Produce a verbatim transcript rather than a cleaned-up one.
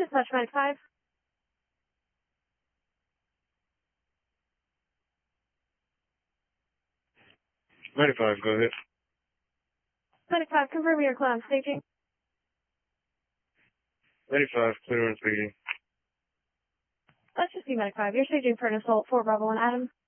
Dispatch Medic five. Medic five, go ahead. Medic five, confirm your clear on staging. Medic five, clear on staging. Let's just see Medic five. You're staging for an assault, four Bravo one Adam.